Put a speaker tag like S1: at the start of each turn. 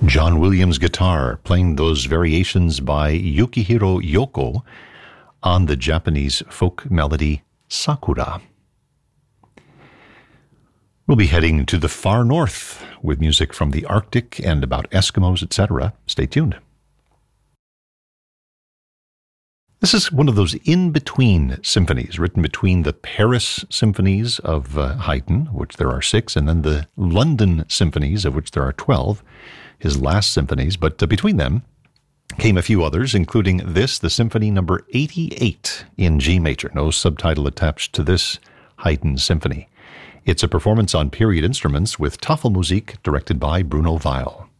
S1: John Williams guitar playing those variations by Yukihiro Yoko on the Japanese folk melody Sakura. We'll be heading to the far north with music from the Arctic and about Eskimos, etc. Stay tuned. This is one of those in-between symphonies, written between the Paris symphonies of Haydn, of which there are 6, and then the London symphonies, of which there are 12, his last symphonies. But between them came a few others, including this, the Symphony number 88 in G major. No subtitle attached to this Haydn symphony. It's a performance on period instruments with Tafelmusik directed by Bruno Weil.